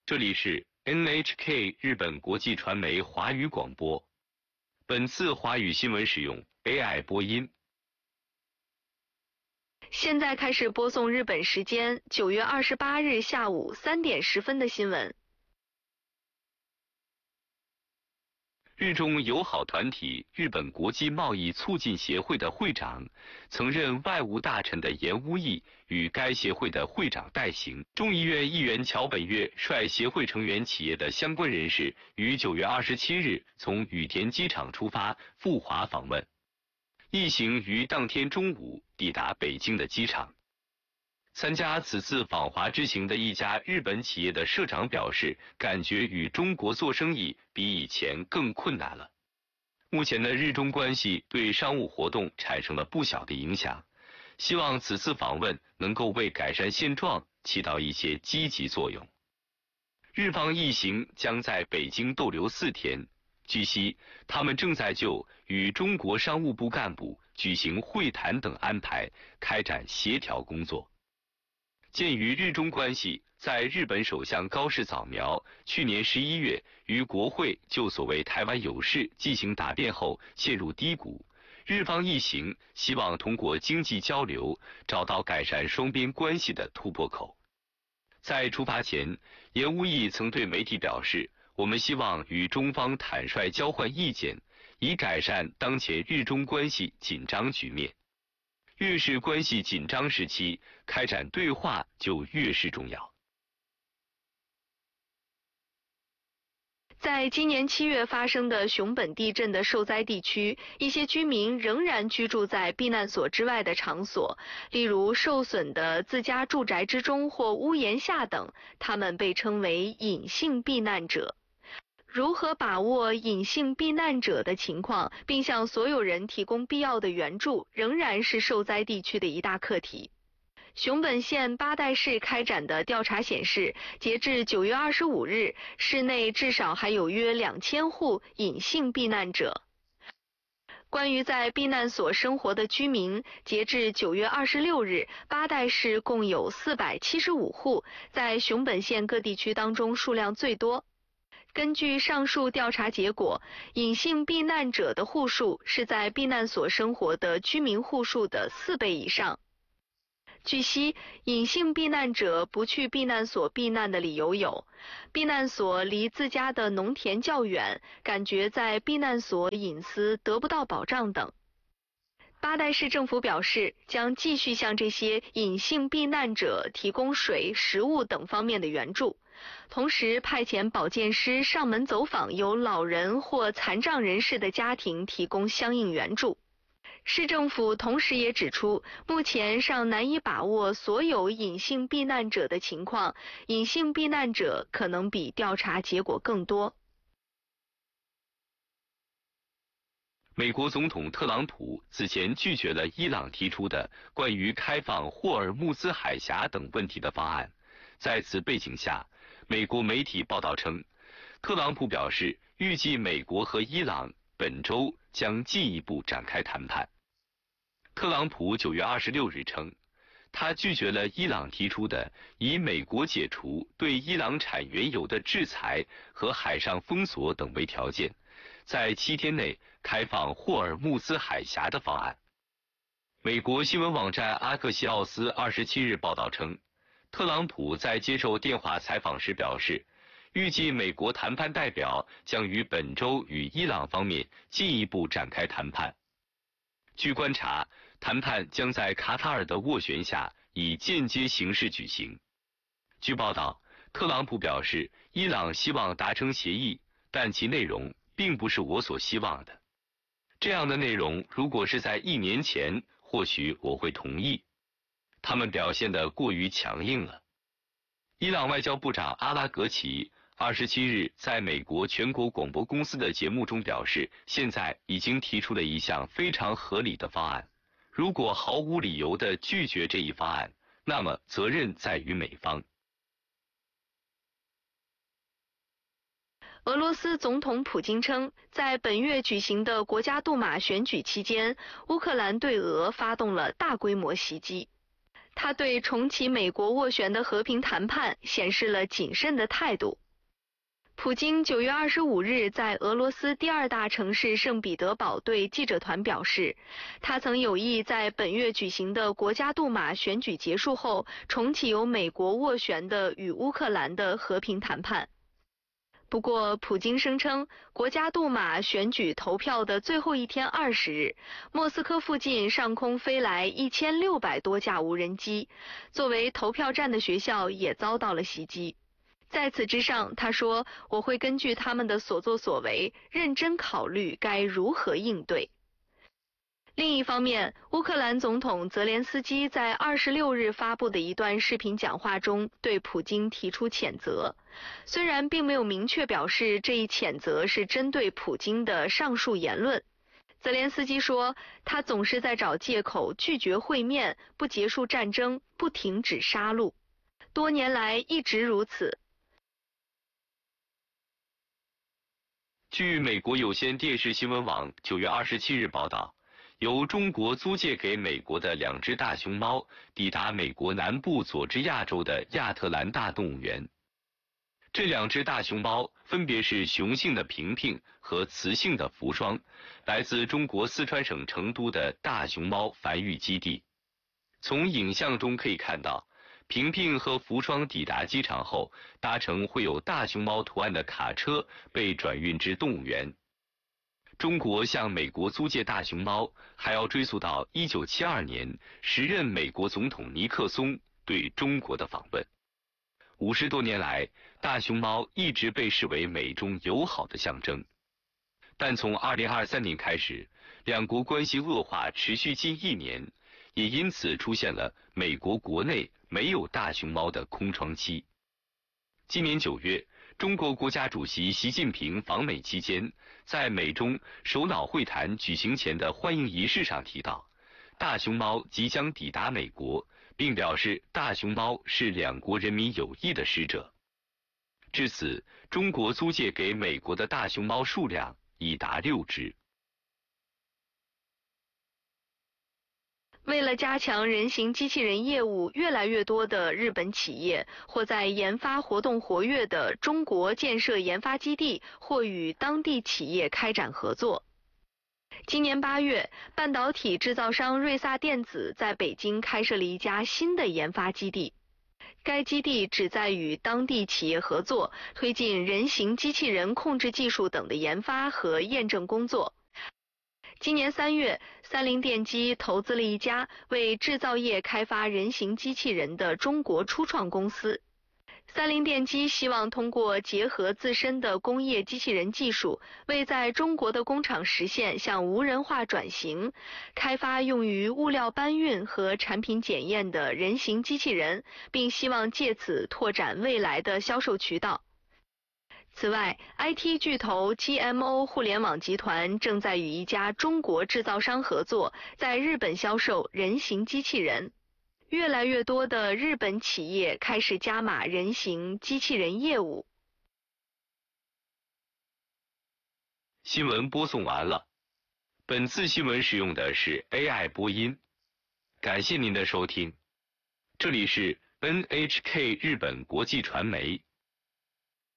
这里是 NHK 日本国际传媒华语广播。本次华语新闻使用 AI 播音。 现在开始播送日本时间9月28日下午3点10分的新闻。 日中友好团体日本国际贸易促进协会的会长、曾任外务大臣的岩屋义与该协会的会长代行。众议院议员桥本月率协会成员企业的相关人士于9月27日从羽田机场出发赴华访问，一行于当天中午抵达北京的机场。参加此次访华之行的一家日本企业的社长表示，感觉与中国做生意比以前更困难了。目前的日中关系对商务活动产生了不小的影响，希望此次访问能够为改善现状起到一些积极作用。日方一行将在北京逗留4天，据悉，他们正在就与中国商务部干部举行会谈等安排开展协调工作。鉴于日中关系在日本首相高市早苗去年11月于国会就所谓台湾有事进行答辩后陷入低谷，日方一行希望通过经济交流找到改善双边关系的突破口。在出发前，岩屋义曾对媒体表示，我们希望与中方坦率交换意见，以改善当前日中关系紧张局面。越是关系紧张时期，开展对话就越是重要。 在今年7月发生的熊本地震的受灾地区，一些居民仍然居住在避难所之外的场所，例如受损的自家住宅之中或屋檐下等，他们被称为隐性避难者。如何把握隐性避难者的情况，并向所有人提供必要的援助，仍然是受灾地区的一大课题。熊本县八代市开展的调查显示，截至9月25日，市内至少还有约2000户隐性避难者。关于在避难所生活的居民，截至9月26日，八代市共有475户，在熊本县各地区当中数量最多。根据上述调查结果，隐性避难者的户数是在避难所生活的居民户数的4倍以上。据悉，隐性避难者不去避难所避难的理由有：避难所离自家的农田较远，感觉在避难所隐私得不到保障等。八代市政府表示，将继续向这些隐性避难者提供水、食物等方面的援助，同时派遣保健师上门走访有老人或残障人士的家庭，提供相应援助。市政府同时也指出，目前尚难以把握所有隐性避难者的情况，隐性避难者可能比调查结果更多。 美国总统特朗普此前拒绝了伊朗提出的关于开放霍尔木兹海峡等问题的方案。在此背景下，美国媒体报道称，特朗普表示预计美国和伊朗本周将进一步展开谈判。特朗普9月26日称，他拒绝了伊朗提出的以美国解除对伊朗产原油的制裁和海上封锁等为条件，在7天内开放霍尔木兹海峡的方案。美国新闻网站阿克西奥斯27日报道称，特朗普在接受电话采访时表示，预计美国谈判代表将于本周与伊朗方面进一步展开谈判。据观察，谈判将在卡塔尔的斡旋下以间接形式举行。据报道，特朗普表示，伊朗希望达成协议，但其内容并不是我所希望的。这样的内容如果是在1年前，或许我会同意。他们表现得过于强硬了。伊朗外交部长阿拉格齐27日在美国全国广播公司的节目中表示，现在已经提出了一项非常合理的方案，如果毫无理由地拒绝这一方案，那么责任在于美方。 俄罗斯总统普京称，在本月举行的国家杜马选举期间，乌克兰对俄发动了大规模袭击。 他对重启美国斡旋的和平谈判显示了谨慎的态度。普京9月25日在俄罗斯第2大城市圣彼得堡对记者团表示，他曾有意在本月举行的国家杜马选举结束后，重启由美国斡旋的与乌克兰的和平谈判。不过，普京声称，国家杜马选举投票的最后一天20日，莫斯科附近上空飞来1600多架无人机，作为投票站的学校也遭到了袭击。在此之上，他说，我会根据他们的所作所为，认真考虑该如何应对。另一方面，乌克兰总统泽连斯基在26日发布的一段视频讲话中对普京提出谴责，虽然并没有明确表示这一谴责是针对普京的上述言论。泽连斯基说，他总是在找借口拒绝会面，不结束战争，不停止杀戮，多年来一直如此。 据美国有线电视新闻网9月27日报道，由中国租借给美国的2只大熊猫抵达美国南部佐治亚州的亚特兰大动物园。这2只大熊猫分别是雄性的平平和雌性的福双，来自中国四川省成都的大熊猫繁育基地。从影像中可以看到，平平和福双抵达机场后，搭乘绘有大熊猫图案的卡车被转运至动物园。中国向美国租借大熊猫，还要追溯到1972年时任美国总统尼克松对中国的访问。50多年来，大熊猫一直被视为美中友好的象征。但从2023年开始，两国关系恶化持续近1年，也因此出现了美国国内没有大熊猫的空窗期。今年9月，中国国家主席习近平访美期间，在美中首脑会谈举行前的欢迎仪式上提到，大熊猫即将抵达美国，并表示大熊猫是两国人民友谊的使者。至此，中国租借给美国的大熊猫数量已达6只。 为了加强人形机器人业务，越来越多的日本企业或在研发活动活跃的中国建设研发基地，或与当地企业开展合作。今年8月，半导体制造商瑞萨电子在北京开设了一家新的研发基地。该基地旨在与当地企业合作，推进人形机器人控制技术等的研发和验证工作。今年3月，三菱电机投资了一家为制造业开发人形机器人的中国初创公司。三菱电机希望通过结合自身的工业机器人技术，为在中国的工厂实现向无人化转型，开发用于物料搬运和产品检验的人形机器人，并希望借此拓展未来的销售渠道。此外 ，IT 巨头 GMO 互联网集团正在与一家中国制造商合作，在日本销售人形机器人。越来越多的日本企业开始加码人形机器人业务。 新闻播送完了。本次新闻使用的是 AI 播音。感谢您的收听。这里是 NHK 日本国际传媒。